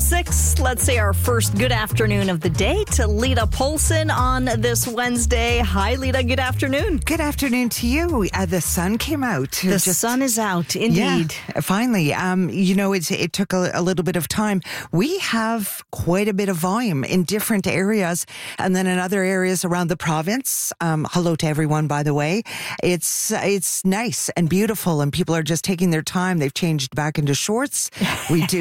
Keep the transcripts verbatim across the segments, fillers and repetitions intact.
six. Let's say our first good afternoon of the day to Lita Polson on this Wednesday. Hi, Lita. Good afternoon. Good afternoon to you. Uh, the sun came out. The Just, sun is out, indeed. Yeah, finally. Um, you know, it's, it took a, a little bit of time. We have quite a bit of volume in different areas, and then in other areas around the province. Um, hello to everyone, by the way. It's it's nice and beautiful, and people are just taking their time. They've changed back into shorts. We do.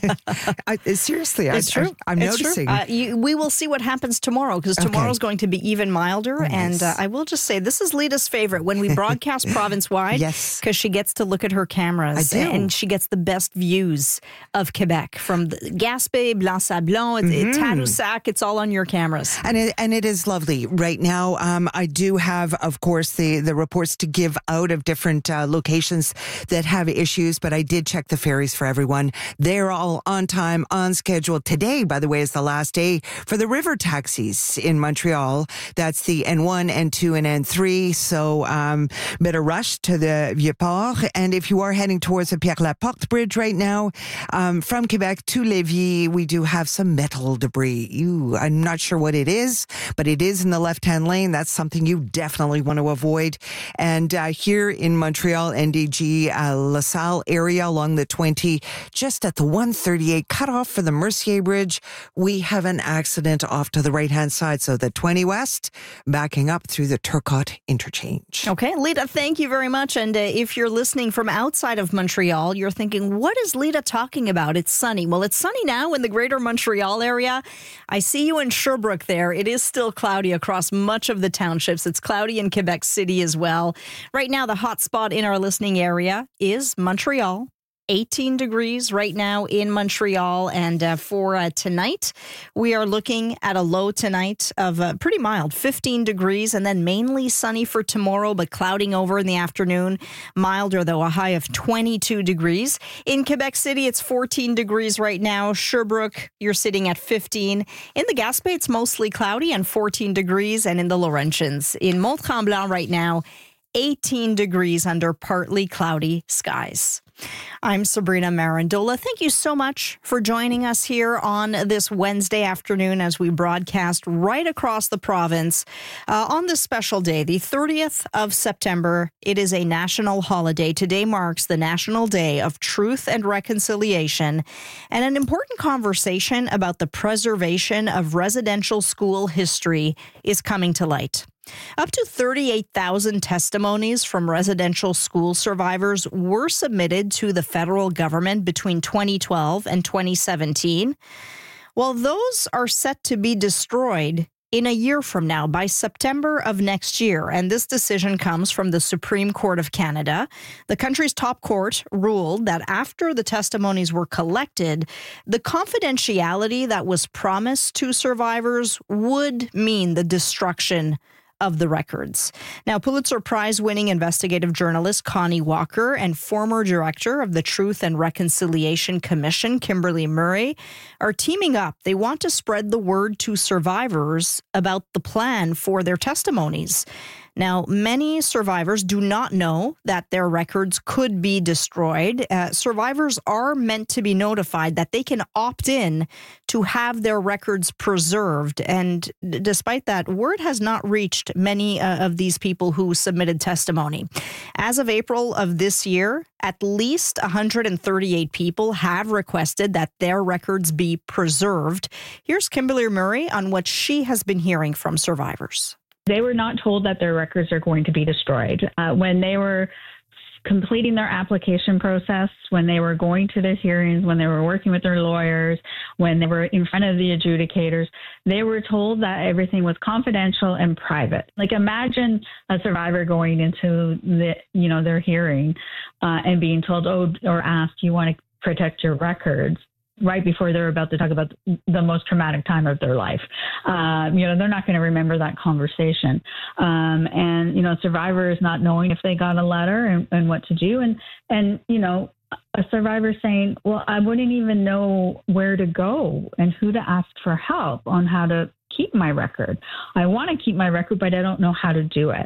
I, seriously, it's I, true. I, I'm it's noticing. True. Uh, you, we will see what happens tomorrow, because tomorrow's okay. going to be even milder. Nice. And uh, I will just say, this is Lita's favorite when we broadcast province-wide. Yes. Because she gets to look at her cameras. I do. And she gets the best views of Quebec from the Gaspé, Blanc-Sablon, Mm-hmm. Tadoussac. It's all on your cameras. And it, and it is lovely right now. Um, I do have, of course, the, the reports to give out of different uh, locations that have issues, but I did check the ferries for everyone. They're all on time, on schedule. Today, by the way, is the last day for the river taxis in Montreal. That's the N one, N two, and N three. So um, better rush to the Vieux-Port. And if you are heading towards the Pierre-Laporte Bridge right now, um, from Quebec to Lévis, we do have some metal debris. Ew, I'm not sure what it is, but it is in the left-hand lane. That's something you definitely want to avoid. And uh, here in Montreal, N D G, uh, La Salle area along the twenty, just at the one thirty-eight cutoff for the Mercier Bridge, we have an accident off to the right-hand side. So the twenty West backing up through the Turcotte interchange. Okay, Lita, thank you very much. And uh, if you're listening from outside of Montreal, you're thinking, what is Lita talking about? It's sunny. Well, it's sunny now in the greater Montreal area. I see you in Sherbrooke there. It is still cloudy across much of the townships. It's cloudy in Quebec City as well. Right now, the hot spot in our listening area is Montreal. eighteen degrees right now in Montreal. And uh, for uh, tonight, we are looking at a low tonight of uh, pretty mild, fifteen degrees, and then mainly sunny for tomorrow, but clouding over in the afternoon. Milder, though, a high of twenty-two degrees. In Quebec City, it's fourteen degrees right now. Sherbrooke, you're sitting at fifteen. In the Gaspé, it's mostly cloudy and fourteen degrees. And in the Laurentians, in Mont-Tremblant right now, eighteen degrees under partly cloudy skies. I'm Sabrina Marandola. Thank you so much for joining us here on this Wednesday afternoon as we broadcast right across the province uh, on this special day, the thirtieth of September. It is a national holiday. Today marks the National Day of Truth and Reconciliation, and an important conversation about the preservation of residential school history is coming to light. Up to thirty-eight thousand testimonies from residential school survivors were submitted to the federal government between twenty twelve and twenty seventeen. Well, those are set to be destroyed in a year from now, by September of next year. And this decision comes from the Supreme Court of Canada. The country's top court ruled that after the testimonies were collected, the confidentiality that was promised to survivors would mean the destruction of the records. Now, Pulitzer Prize-winning investigative journalist Connie Walker and former director of the Truth and Reconciliation Commission, Kimberly Murray, are teaming up. They want to spread the word to survivors about the plan for their testimonies. Now, many survivors do not know that their records could be destroyed. Uh, survivors are meant to be notified that they can opt in to have their records preserved. And d- despite that, word has not reached many uh, of these people who submitted testimony. As of April of this year, at least one hundred thirty-eight people have requested that their records be preserved. Here's Kimberly Murray on what she has been hearing from survivors. They were not told that their records are going to be destroyed. Uh, when they were completing their application process, when they were going to their hearings, when they were working with their lawyers, when they were in front of the adjudicators, they were told that everything was confidential and private. Like, imagine a survivor going into the, you know, their hearing uh, and being told, oh, or asked, you want to protect your records, right before they're about to talk about the most traumatic time of their life. Um, you know, they're not going to remember that conversation. Um, and, you know, survivors not knowing if they got a letter and, and what to do. And, and, you know, a survivor saying, well, I wouldn't even know where to go and who to ask for help on how to keep my record. I want to keep my record, but I don't know how to do it.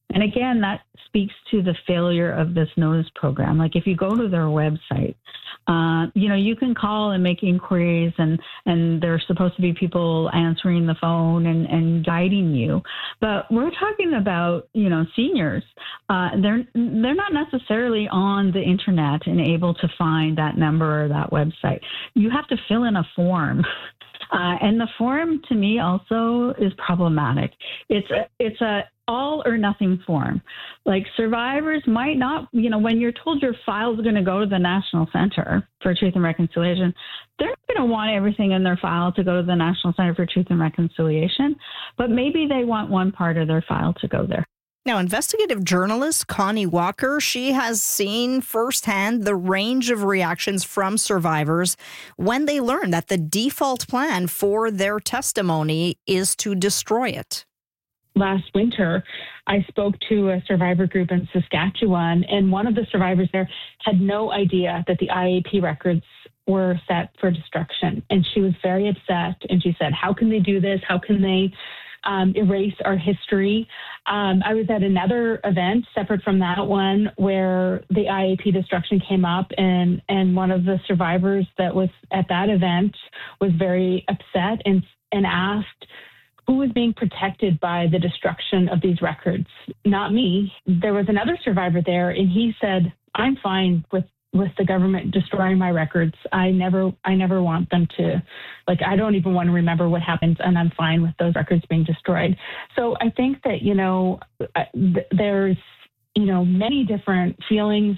And again, that speaks to the failure of this notice program. Like if you go to their website, uh, you know, you can call and make inquiries, and, and there's supposed to be people answering the phone and, and guiding you. But we're talking about, you know, seniors. Uh, they're they're not necessarily on the internet and able to find that number or that website. You have to fill in a form. Uh, and the form, to me, also is problematic. It's a, it's a all or nothing form. Like survivors might not, you know, when you're told your file is going to go to the National Center for Truth and Reconciliation, they're going to want everything in their file to go to the National Center for Truth and Reconciliation, but maybe they want one part of their file to go there. Now, investigative journalist Connie Walker, she has seen firsthand the range of reactions from survivors when they learn that the default plan for their testimony is to destroy it. Last winter, I spoke to a survivor group in Saskatchewan, and one of the survivors there had no idea that the I A P records were set for destruction. And she was very upset, and she said, how can they do this? How can they Um, erase our history? Um, I was at another event separate from that one where the I A P destruction came up, and, and one of the survivors that was at that event was very upset and, and asked who was being protected by the destruction of these records. Not me. There was another survivor there, and he said, I'm fine with with the government destroying my records. I never, I never want them to, like, I don't even want to remember what happened, and I'm fine with those records being destroyed. So I think that, you know, th- there's, you know, many different feelings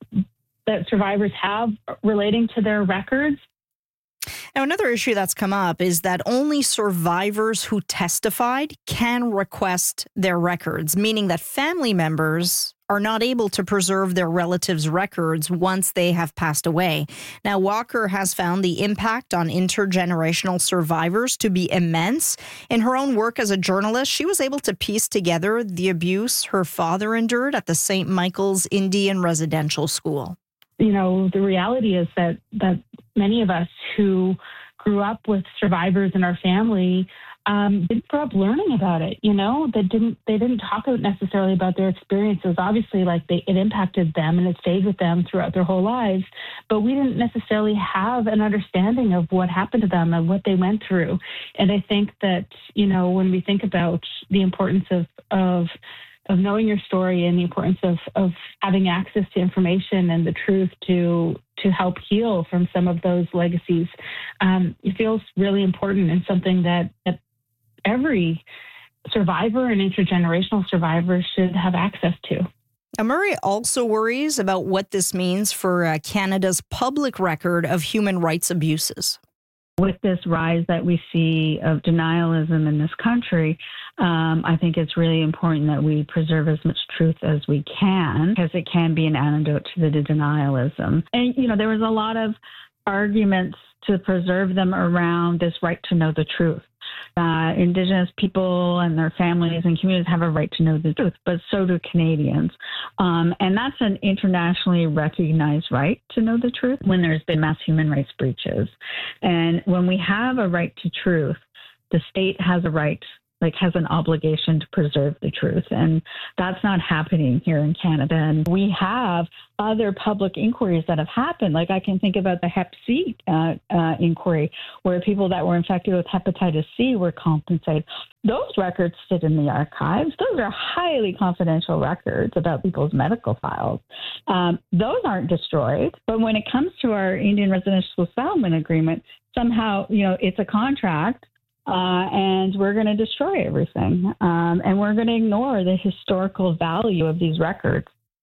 that survivors have relating to their records. Now, another issue that's come up is that only survivors who testified can request their records, meaning that family members are not able to preserve their relatives' records once they have passed away. Now, Walker has found the impact on intergenerational survivors to be immense. In her own work as a journalist, she was able to piece together the abuse her father endured at the Saint Michael's Indian Residential School. You know, the reality is that that many of us who grew up with survivors in our family um, didn't grow up learning about it. You know, that didn't they didn't talk necessarily about their experiences. Obviously, like they, it impacted them and it stayed with them throughout their whole lives. But we didn't necessarily have an understanding of what happened to them and what they went through. And I think that, you know, when we think about the importance of of of knowing your story and the importance of, of having access to information and the truth to to help heal from some of those legacies, um, it feels really important and something that, that every survivor and intergenerational survivor should have access to. Now, Murray also worries about what this means for uh, Canada's public record of human rights abuses. With this rise that we see of denialism in this country, um, I think it's really important that we preserve as much truth as we can, because it can be an antidote to the denialism. And, you know, there was a lot of arguments to preserve them around this right to know the truth. Uh, Indigenous people and their families and communities have a right to know the truth, but so do Canadians. Um, and that's an internationally recognized right to know the truth when there's been mass human rights breaches. And when we have a right to truth, the state has a right, like has an obligation to preserve the truth. And that's not happening here in Canada. And we have other public inquiries that have happened. Like I can think about the Hep C uh, uh, inquiry, where people that were infected with hepatitis C were compensated. Those records sit in the archives. Those are highly confidential records about people's medical files. Um, those aren't destroyed. But when it comes to our Indian Residential Settlement Agreement, somehow, you know, it's a contract. Uh, and we're going to destroy everything. Um, and we're going to ignore the historical value of these records.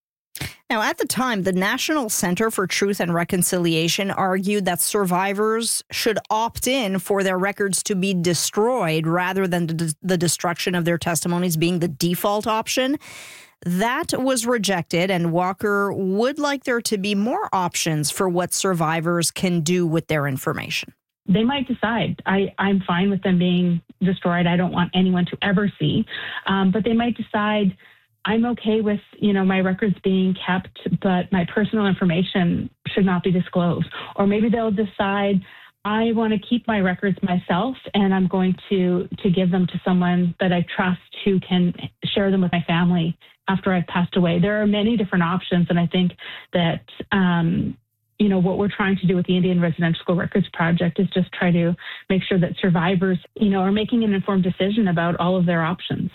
Now, at the time, the National Center for Truth and Reconciliation argued that survivors should opt in for their records to be destroyed rather than the, the destruction of their testimonies being the default option. That was rejected, and Walker would like there to be more options for what survivors can do with their information. They might decide, I, I'm fine with them being destroyed. I don't want anyone to ever see. Um, but they might decide, I'm okay with, you know, my records being kept, but my personal information should not be disclosed. Or maybe they'll decide, I want to keep my records myself, and I'm going to, to give them to someone that I trust who can share them with my family after I've passed away. There are many different options, and I think that um, you know what we're trying to do with the Indian Residential School Records Project is just try to make sure that survivors, you know, are making an informed decision about all of their options.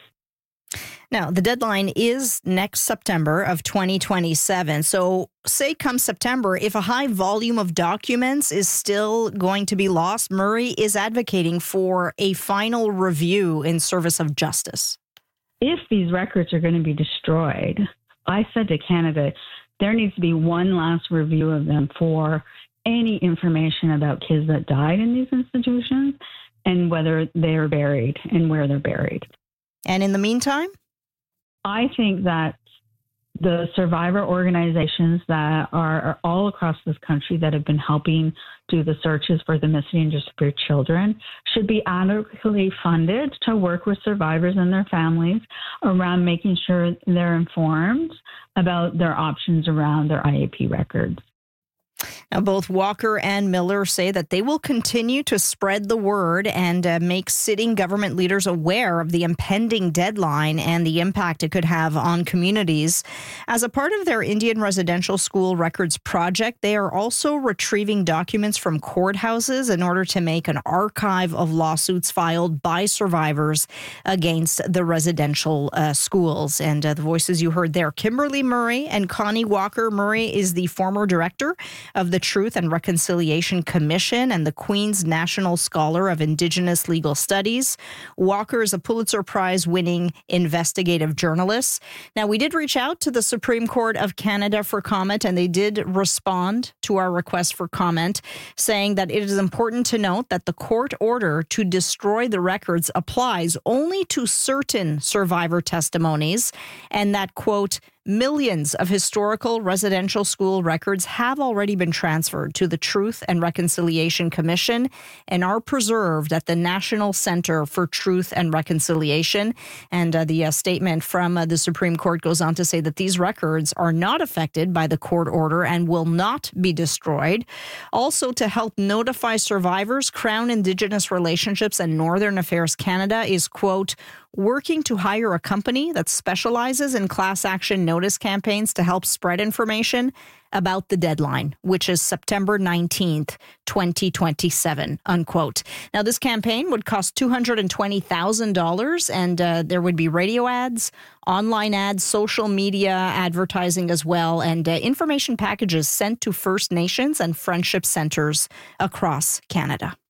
Now, the deadline is next September of twenty twenty-seven. So say come September, if a high volume of documents is still going to be lost, Murray is advocating for a final review in service of justice. If these records are going to be destroyed, I said to Canada, there needs to be one last review of them for any information about kids that died in these institutions and whether they're buried and where they're buried. And in the meantime? I think that the survivor organizations that are, are all across this country that have been helping do the searches for the missing and disappeared children should be adequately funded to work with survivors and their families around making sure they're informed about their options around their I A P records. Now, both Walker and Miller say that they will continue to spread the word and uh, make sitting government leaders aware of the impending deadline and the impact it could have on communities. As a part of their Indian Residential School Records project, they are also retrieving documents from courthouses in order to make an archive of lawsuits filed by survivors against the residential uh, schools. And uh, the voices you heard there, Kimberly Murray and Connie Walker. Murray is the former director of the Truth and Reconciliation Commission and the Queen's National Scholar of Indigenous Legal Studies. Walker is a Pulitzer Prize winning investigative journalist. Now, we did reach out to the Supreme Court of Canada for comment, and they did respond to our request for comment, saying that it is important to note that the court order to destroy the records applies only to certain survivor testimonies, and that, quote, millions of historical residential school records have already been transferred to the Truth and Reconciliation Commission and are preserved at the National Center for Truth and Reconciliation. And uh, the uh, statement from uh, the Supreme Court goes on to say that these records are not affected by the court order and will not be destroyed. Also, to help notify survivors, Crown Indigenous Relationships and Northern Affairs Canada is, quote, working to hire a company that specializes in class action notice campaigns to help spread information about the deadline, which is September nineteenth, twenty twenty-seven, unquote. Now, this campaign would cost two hundred twenty thousand dollars, and uh, there would be radio ads, online ads, social media advertising as well, and uh, information packages sent to First Nations and friendship centers across Canada.